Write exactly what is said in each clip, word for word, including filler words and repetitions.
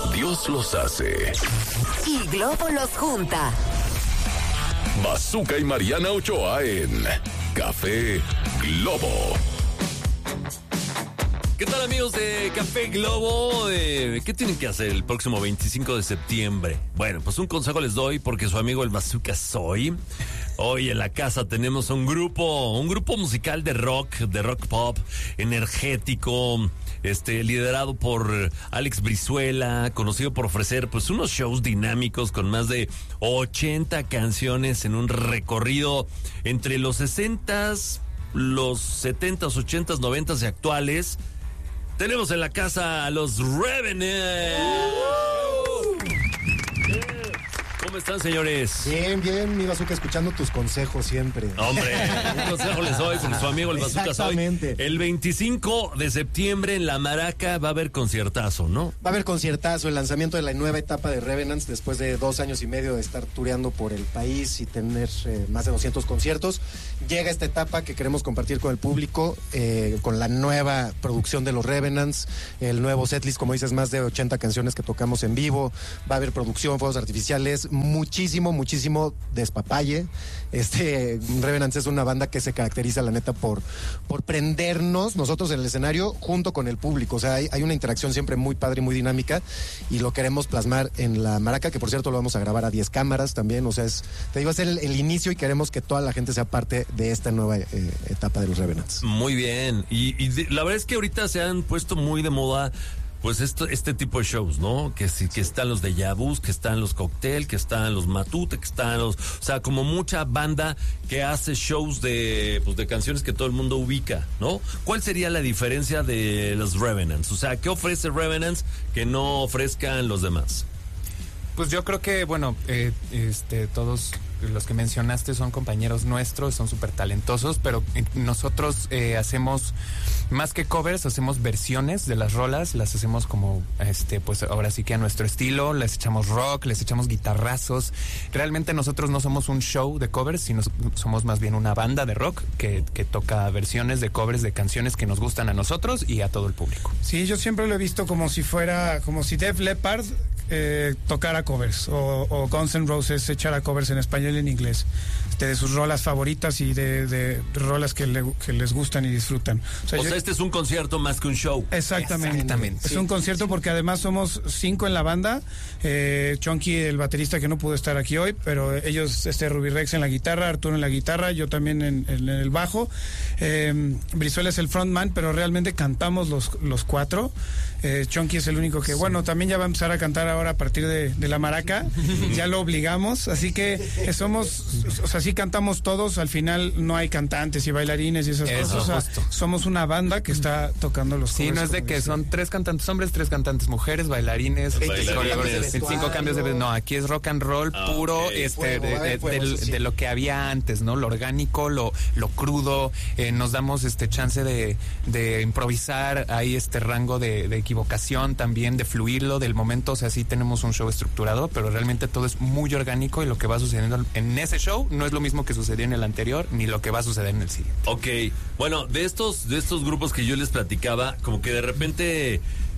Dios los hace y Globo los junta. Bazooka y Mariana Ochoa en Café Globo. ¿Qué tal, amigos de Café Globo? Eh, ¿Qué tienen que hacer el próximo veinticinco de septiembre? Bueno, pues un consejo les doy porque su amigo el Bazooka soy. Hoy en la casa tenemos un grupo, un grupo musical de rock, de rock pop, energético, este, liderado por Alex Brizuela, conocido por ofrecer pues unos shows dinámicos con más de ochenta canciones en un recorrido entre los sesentas, los setentas, ochentas, noventas y actuales. Tenemos en la casa a los Revenants. ¿Cómo están, señores? Bien, bien, mi Bazooka, escuchando tus consejos siempre. Hombre, un consejo les doy con su amigo el Bazooka soy. Exactamente. El veinticinco de septiembre en La Maraca va a haber conciertazo, ¿no? Va a haber conciertazo, el lanzamiento de la nueva etapa de Revenants después de dos años y medio de estar tureando por el país y tener eh, más de doscientos conciertos. Llega esta etapa que queremos compartir con el público, eh, con la nueva producción de los Revenants, el nuevo setlist, como dices, más de ochenta canciones que tocamos en vivo. Va a haber producción, fuegos artificiales, muchísimo, muchísimo despapalle. Este Revenants es una banda que se caracteriza, la neta, por, por prendernos nosotros en el escenario junto con el público. O sea, hay, hay una interacción siempre muy padre y muy dinámica y lo queremos plasmar en La Maraca, que por cierto lo vamos a grabar a diez cámaras también. O sea, es, te digo, es el, el inicio y queremos que toda la gente sea parte de esta nueva eh, etapa de los Revenants. Muy bien. Y, y de, la verdad es que ahorita se han puesto muy de moda pues esto, este tipo de shows, ¿no? Que sí, que están los de Yabus, que están los Cocktail, que están los Matute, que están los... O sea, como mucha banda que hace shows de, pues, de canciones que todo el mundo ubica, ¿no? ¿Cuál sería la diferencia de los Revenants? O sea, ¿qué ofrece Revenants que no ofrezcan los demás? Pues yo creo que, bueno, eh, este, todos los que mencionaste son compañeros nuestros, son súper talentosos, pero nosotros eh, hacemos, más que covers, hacemos versiones de las rolas, las hacemos como, este, pues ahora sí que a nuestro estilo, les echamos rock, les echamos guitarrazos. Realmente nosotros no somos un show de covers, sino somos más bien una banda de rock que, que toca versiones de covers de canciones que nos gustan a nosotros y a todo el público. Sí, yo siempre lo he visto como si fuera, como si Def Leppard eh, tocara covers, o, o Guns N' Roses echara covers en español y en inglés, este, de sus rolas favoritas y de, de rolas que, le, que les gustan y disfrutan. O sea, o yo, sea, este es un concierto más que un show. Exactamente. Exactamente. Es Sí, un concierto sí. porque además somos cinco en la banda. Eh, Chonky, el baterista que no pudo estar aquí hoy, pero ellos, este Ruby Rex en la guitarra, Arturo en la guitarra, yo también en, en, en el bajo. Eh, Brizuela es el frontman, pero realmente cantamos los, los cuatro. Eh, Chonky es el único que, sí. Bueno, también ya va a empezar a cantar ahora a partir de, de La Maraca. Ya lo obligamos, así que eh, somos, o sea, sí cantamos todos, al final no hay cantantes y bailarines y esas Eso, cosas. O sea, somos una banda que está tocando los Sí, no es de que son tres cantantes hombres, tres cantantes mujeres, bailarines, Bailarines. cinco cambios de... No, aquí es rock and roll Ah, puro, okay. este, Fuego, de, va a haber de, fuego, del- eso sí. de lo que había antes, ¿no? Lo orgánico, lo, lo crudo, eh, nos damos este chance de, de improvisar, hay este rango de, de equivocación también, de fluirlo del momento, o sea, sí tenemos un show estructurado, pero realmente todo es muy orgánico y lo que va sucediendo en ese show no es lo mismo que sucedió en el anterior, ni lo que va a suceder en el siguiente. Ok, bueno, de estos, de estos grupos que yo les platicaba, como que de repente,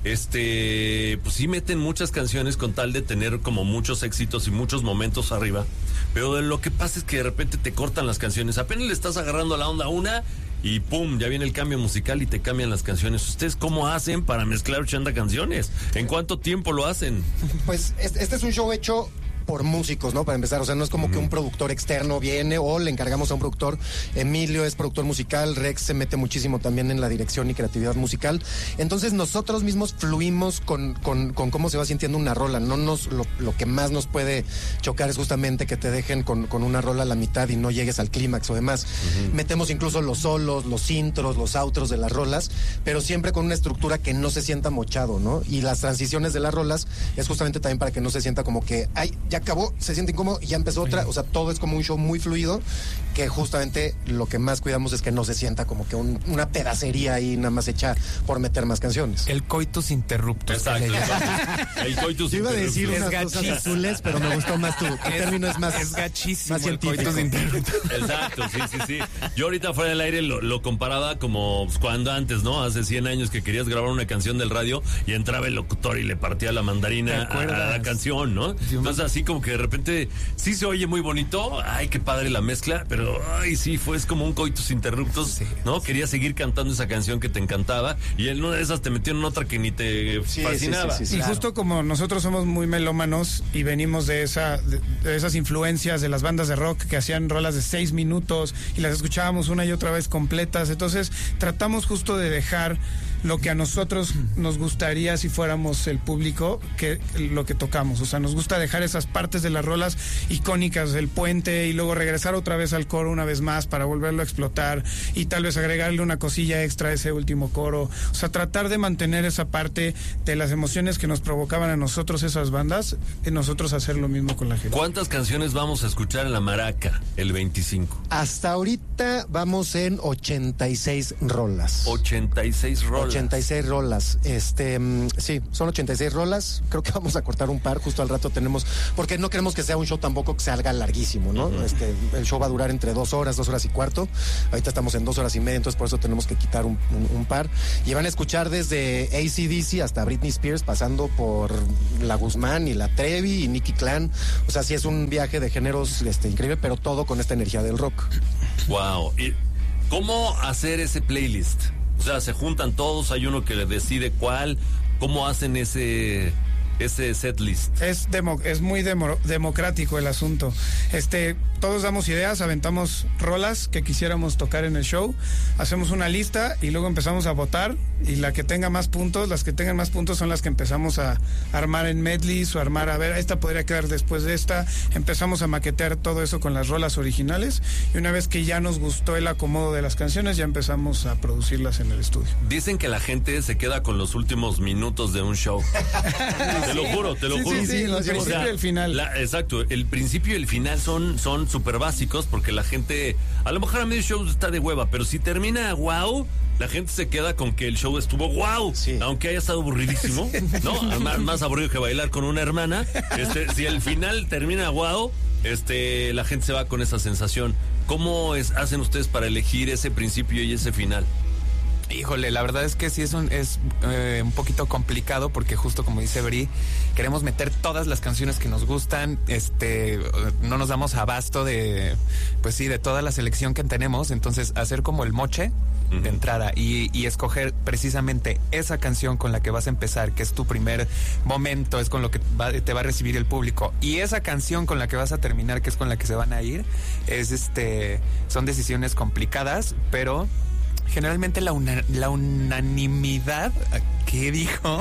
este, pues sí meten muchas canciones con tal de tener como muchos éxitos y muchos momentos arriba, pero lo que pasa es que de repente te cortan las canciones, apenas le estás agarrando la onda a una y pum, ya viene el cambio musical y te cambian las canciones. ¿Ustedes cómo hacen para mezclar ochenta canciones? ¿En cuánto tiempo lo hacen? Pues este, este es un show hecho por músicos, ¿no? Para empezar, o sea, no es como uh-huh. que un productor externo viene o le encargamos a un productor. Emilio es productor musical, Rex se mete muchísimo también en la dirección y creatividad musical. Entonces nosotros mismos fluimos con, con, con cómo se va sintiendo una rola. No nos, lo, lo que más nos puede chocar es justamente que te dejen con, con una rola a la mitad y no llegues al clímax o demás. Uh-huh. Metemos incluso los solos, los intros, los outros de las rolas, pero siempre con una estructura que no se sienta mochado, ¿no? Y las transiciones de las rolas es justamente también para que no se sienta como que, ay, ya ya acabó, se siente incómodo y ya empezó otra. O sea, todo es como un show muy fluido, que justamente lo que más cuidamos es que no se sienta como que un, una pedacería ahí nada más hecha por meter más canciones. El coitus interruptus. Exacto. El coitus Yo iba a decir interruptus. unas Es cosas gachis. azules, pero me gustó más tu, tu término es más, Es gachísimo más el científico. coitus interruptus. Exacto, sí, sí, sí. Yo ahorita fuera del aire lo, lo comparaba como pues, cuando antes, ¿no? Hace cien años que querías grabar una canción del radio y entraba el locutor y le partía la mandarina ¿Te a, acuerdas? a la canción, ¿no? Yo me- Entonces así como que de repente sí se oye muy bonito, ay, qué padre la mezcla, pero ay, sí, fue es como un coitus interruptus, Sí. ¿no? Querías seguir cantando esa canción que te encantaba y en una de esas te metieron otra que ni te Sí, fascinaba. sí, sí, sí, Y Claro. justo como nosotros somos muy melómanos y venimos de esa de, de esas influencias de las bandas de rock que hacían rolas de seis minutos y las escuchábamos una y otra vez completas, entonces tratamos justo de dejar lo que a nosotros nos gustaría si fuéramos el público, que lo que tocamos, o sea, nos gusta dejar esas partes de las rolas icónicas del puente y luego regresar otra vez al coro una vez más para volverlo a explotar y tal vez agregarle una cosilla extra a ese último coro, o sea, tratar de mantener esa parte de las emociones que nos provocaban a nosotros esas bandas y nosotros hacer lo mismo con la gente. ¿Cuántas canciones vamos a escuchar en la Maraca el veinticinco? Hasta ahorita vamos en ochenta y seis rolas. ochenta y seis rolas. ochenta y seis rolas. Este, mm, sí, son ochenta y seis rolas. Creo que vamos a cortar un par. Justo al rato tenemos. Porque no queremos que sea un show tampoco que salga larguísimo, ¿no? Uh-huh. Este, el show va a durar entre dos horas, dos horas y cuarto. Ahorita estamos en dos horas y media, entonces por eso tenemos que quitar un, un, un par. Y van a escuchar desde A C D C hasta Britney Spears, pasando por La Guzmán y La Trevi y Nicky Clan. O sea, sí es un viaje de géneros este, increíble, pero todo con esta energía del rock. Wow. ¿Y cómo hacer ese playlist? O sea, se juntan todos, hay uno que le decide cuál. ¿Cómo hacen ese ese set list? Es demo, es muy demo- democrático el asunto. Este, todos damos ideas, aventamos rolas que quisiéramos tocar en el show, hacemos una lista y luego empezamos a votar y la que tenga más puntos, las que tengan más puntos son las que empezamos a armar en medleys o armar, a ver, esta podría quedar después de esta. Empezamos a maquetear todo eso con las rolas originales y una vez que ya nos gustó el acomodo de las canciones, ya empezamos a producirlas en el estudio. Dicen que la gente se queda con los últimos minutos de un show. Te lo juro, te lo Sí, juro. sí, sí, el O principio sea, y el final. la- exacto, el principio y el final son son súper básicos porque la gente, a lo mejor a medio show está de hueva, pero si termina wow, la gente se queda con que el show estuvo wow, Sí. aunque haya estado aburridísimo, ¿no? Más, más aburrido que bailar con una hermana. Este, si el final termina wow, este, la gente se va con esa sensación. ¿Cómo es, hacen ustedes para elegir ese principio y ese final? Híjole, la verdad es que sí es un, es eh, un poquito complicado porque justo como dice Bri, queremos meter todas las canciones que nos gustan, este, no nos damos abasto de, pues sí, de toda la selección que tenemos, entonces hacer como el moche Ujú. de entrada y, y escoger precisamente esa canción con la que vas a empezar, que es tu primer momento, es con lo que va- te va a recibir el público, y esa canción con la que vas a terminar, que es con la que se van a ir, es este, son decisiones complicadas, pero generalmente la, una- la unanimidad, ¿qué dijo?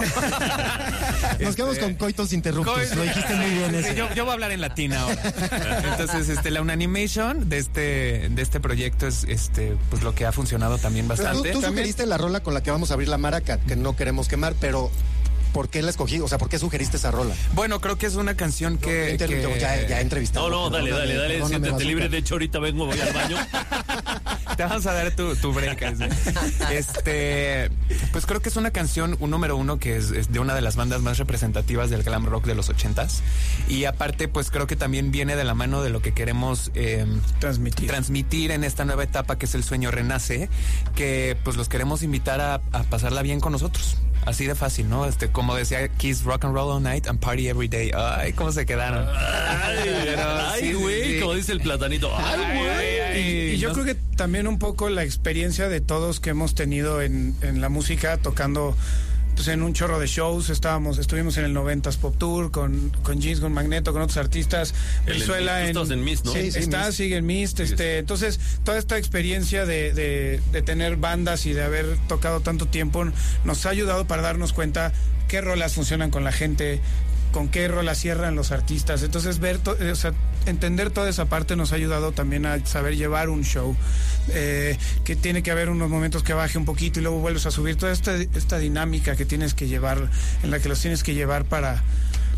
Nos quedamos con coitos interruptus. Lo dijiste muy bien Sí, eso. yo, yo voy a hablar en latín ahora. Entonces, este, la unanimation de este, de este proyecto es este, pues lo que ha funcionado también Pero bastante. tú, tú sugeriste la rola con la que vamos a abrir la Maraca, que no queremos quemar, pero ¿por qué la escogí? O sea, ¿por qué sugeriste esa rola? Bueno, creo que es una canción que, Inter- que- ya, ya entrevisté. No, no, dale, dale, dale, Perdóname, siéntete Bazooka. libre. De hecho, ahorita vengo, voy al baño. te vamos a dar tu, tu break. así. Este, pues creo que es una canción, un número uno, que es, es de una de las bandas más representativas del glam rock de los ochentas. Y aparte, pues creo que también viene de la mano de lo que queremos eh, Transmitir. transmitir en esta nueva etapa que es el sueño renace, que pues los queremos invitar a, a pasarla bien con nosotros. Así de fácil, ¿no? Este, como decía Kiss, rock and roll all night and party every day. Ay, cómo se quedaron. Ay, Pero ay, sí, güey, sí, sí. como dice el platanito. Ay, Ay, güey. ay, ay. Y, y yo No- creo que también un poco la experiencia de todos que hemos tenido en, en la música, tocando pues en un chorro de shows, estábamos, estuvimos en el noventas Pop Tour con, con Jeans, con Magneto, con otros artistas, El- Brizuela tú en, estás en Mist, ¿no? Sí, Sí, está, Mist. sigue en Mist, este, entonces toda esta experiencia de, de, de tener bandas y de haber tocado tanto tiempo nos ha ayudado para darnos cuenta qué rolas funcionan con la gente, con qué rolas cierran los artistas. Entonces ver, to- eh, o sea, entender toda esa parte nos ha ayudado también a saber llevar un show, eh, que tiene que haber unos momentos que baje un poquito y luego vuelves a subir, toda esta, esta dinámica que tienes que llevar, en la que los tienes que llevar para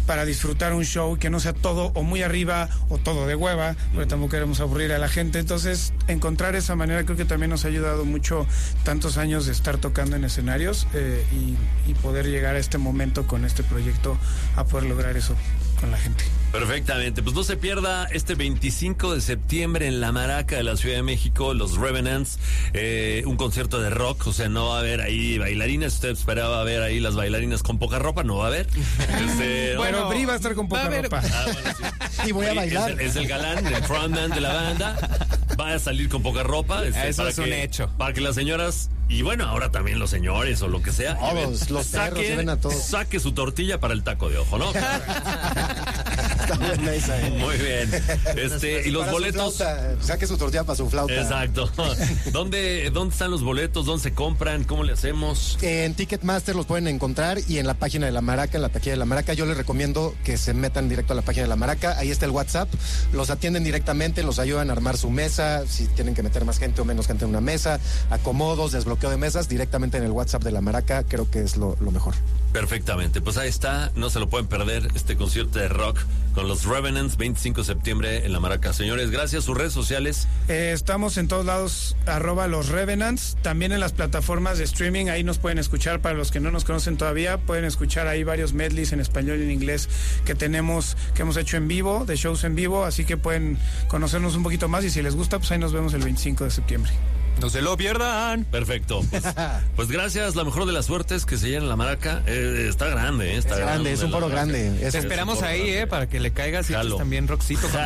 para disfrutar un show que no sea todo o muy arriba o todo de hueva, porque tampoco queremos aburrir a la gente. Entonces, encontrar esa manera creo que también nos ha ayudado mucho tantos años de estar tocando en escenarios eh, y, y poder llegar a este momento con este proyecto a poder lograr eso con la gente. Perfectamente, pues no se pierda este veinticinco de septiembre en La Maraca de la Ciudad de México, los Revenants, eh, un concierto de rock, o sea, no va a haber ahí bailarines, usted esperaba ver ahí las bailarinas con poca ropa, no va a haber. Este, Bueno, no. Bri va a estar con poca ropa. Ah, bueno, sí. Y voy a Sí, bailar. Es el, es el galán, el frontman de la banda, va a salir con poca ropa. Este, Eso para es que, un hecho. Para que las señoras, y bueno, ahora también los señores o lo que sea, Todos, lleven- los perros, lleven a todos. saque su tortilla para el taco de ojo, ¿no? Está buena esa, ¿eh? Muy bien. Este, y los Para su boletos. flauta, saque su tortilla para su flauta. Exacto. ¿Dónde, ¿Dónde están los boletos? ¿Dónde se compran? ¿Cómo le hacemos? En Ticketmaster los pueden encontrar y en la página de La Maraca, en la taquilla de La Maraca, yo les recomiendo que se metan directo a la página de La Maraca. Ahí está el WhatsApp. Los atienden directamente, los ayudan a armar su mesa, si tienen que meter más gente o menos gente en una mesa, acomodos, desbloqueo de mesas, directamente en el WhatsApp de La Maraca, creo que es lo, lo mejor. Perfectamente. Pues ahí está. No se lo pueden perder este concierto de rock con los Revenants, veinticinco de septiembre en La Maraca. Señores, gracias. Sus redes sociales. Eh, estamos en todos lados, arroba los Revenants, también en las plataformas de streaming, ahí nos pueden escuchar, para los que no nos conocen todavía, pueden escuchar ahí varios medleys en español y en inglés que tenemos, que hemos hecho en vivo, de shows en vivo, así que pueden conocernos un poquito más y si les gusta, pues ahí nos vemos el veinticinco de septiembre. No se lo pierdan. Perfecto. Pues, pues gracias. La mejor de las suertes que se llena La Maraca. Eh, está grande, ¿eh? Está Es grande, es un La foro Maraca. grande. Es Te esperamos un foro ahí, grande. eh, para que le caigas y Jalo. también rockcito con